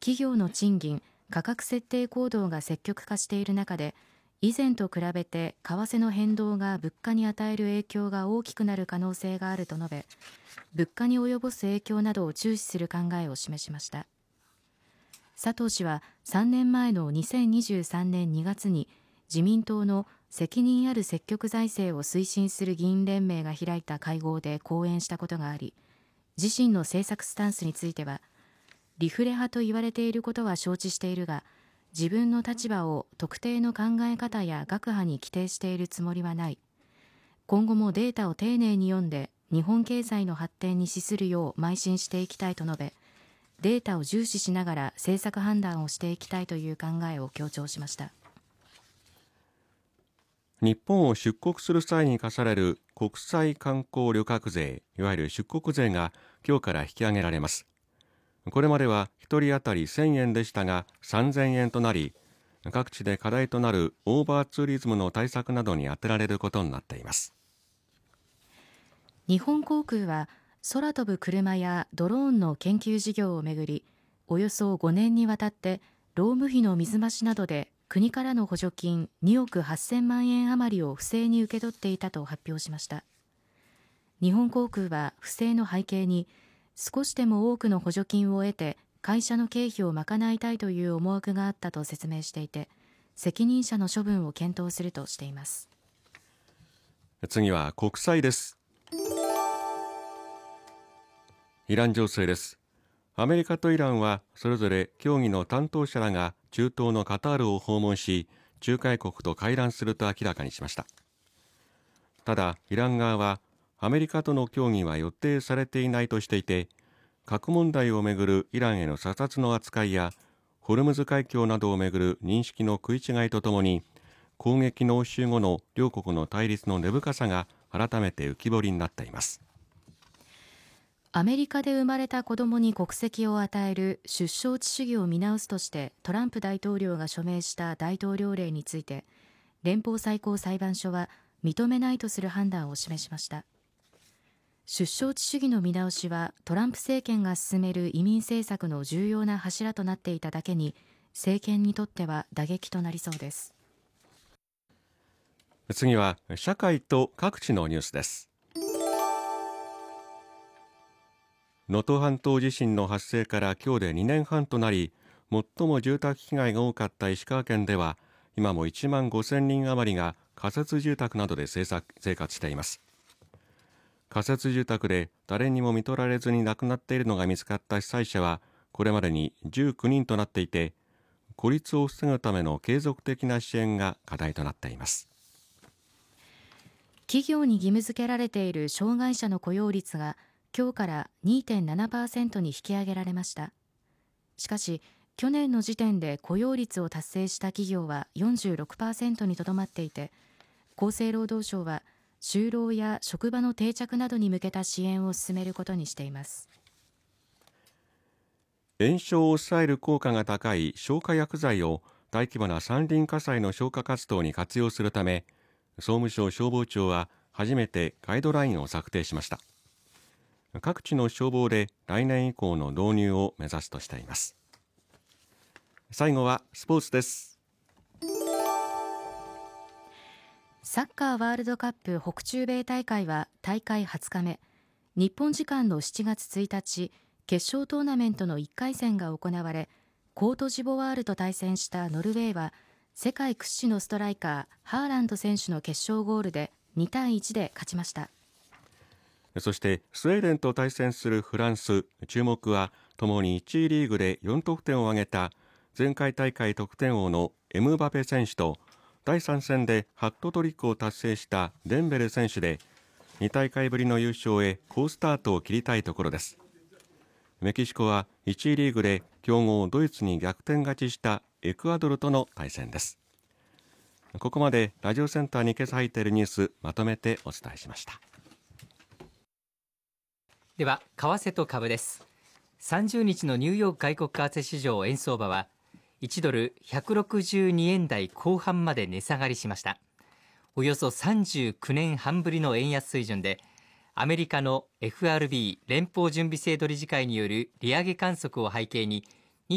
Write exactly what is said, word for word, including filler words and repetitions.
企業の賃金・価格設定行動が積極化している中で、以前と比べて為替の変動が物価に与える影響が大きくなる可能性があると述べ、物価に及ぼす影響などを注視する考えを示しました。佐藤氏はさんねんまえのにせんにじゅうさんねんにがつに自民党の責任ある積極財政を推進する議員連盟が開いた会合で講演したことがあり、自身の政策スタンスについては、リフレ派と言われていることは承知しているが、自分の立場を特定の考え方や学派に規定しているつもりはない。今後もデータを丁寧に読んで日本経済の発展に資するよう邁進していきたいと述べ、データを重視しながら政策判断をしていきたいという考えを強調しました。 日本を出国する際に課される国際観光旅客税、いわゆる出国税が今日から引き上げられます。これまではひとり当たりせんえんでしたがさんぜんえんとなり、各地で課題となるオーバーツーリズムの対策などに充てられることになっています。 日本航空は空飛ぶ車やドローンの研究事業をめぐり、およそごねんにわたって労務費の水増しなどで国からの補助金におくはっせんまんえん余りを不正に受け取っていたと発表しました。日本航空は不正の背景に、少しでも多くの補助金を得て会社の経費を賄いたいという思惑があったと説明していて、責任者の処分を検討するとしています。 次は国際です。イラン情勢です。アメリカとイランはそれぞれ協議の担当者らが中東のカタールを訪問し、仲介国と会談すると明らかにしました。ただイラン側はアメリカとの協議は予定されていないとしていて、核問題をめぐるイランへの査察の扱いやホルムズ海峡などをめぐる認識の食い違いとともに、攻撃の応酬後の両国の対立の根深さが改めて浮き彫りになっています。 アメリカで生まれた子どもに国籍を与える出生地主義を見直すとしてトランプ大統領が署名した大統領令について、連邦最高裁判所は認めないとする判断を示しました。出生地主義の見直しはトランプ政権が進める移民政策の重要な柱となっていただけに、政権にとっては打撃となりそうです。 次は社会と各地のニュースです。能登半島地震の発生から今日でにねんはんとなり、最も住宅被害が多かった石川県では今もいちまんごせんにん余りが仮設住宅などで生活しています。仮設住宅で誰にも見取られずに亡くなっているのが見つかった被災者はこれまでにじゅうきゅうにんとなっていて、孤立を防ぐための継続的な支援が課題となっています。 企業に義務付けられている障害者の雇用率が今日から にてんななパーセント に引き上げられました。しかし去年の時点で雇用率を達成した企業は よんじゅうろくパーセント にとどまっていて、厚生労働省は就労や職場の定着などに向けた支援を進めることにしています。 延焼を抑える効果が高い消火薬剤を大規模な山林火災の消火活動に活用するため、総務省消防庁は初めてガイドラインを策定しました。各地の消防で来年以降の導入を目指すとしています。最後はスポーツです。 サッカーワールドカップ北中米大会は大会はつかめ、日本時間のしちがつついたち、決勝トーナメントのいっかいせんが行われ、コートジボワールと対戦したノルウェーは世界屈指のストライカーハーランド選手の決勝ゴールでにたいいちで勝ちました。 そしてスウェーデンと対戦するフランス、注目はともにいちいリーグでよんとくてんを挙げた前回大会得点王のエムバペ選手と、だいさん戦でハットトリックを達成したデンベル選手でに大会ぶりの優勝へ好スタートを切りたいところです。メキシコはいちいリーグで強豪ドイツに逆転勝ちしたエクアドルとの対戦です。ここまでラジオセンターに今朝入っているニュースまとめてお伝えしました。 では為替と株です。さんじゅうにちのニューヨーク外国為替市場円相場はいちドルひゃくろくじゅうにえん台後半まで値下がりしました。およそさんじゅうきゅうねんはんぶりの円安水準で、アメリカの エフアールビー 連邦準備制度理事会による利上げ観測を背景に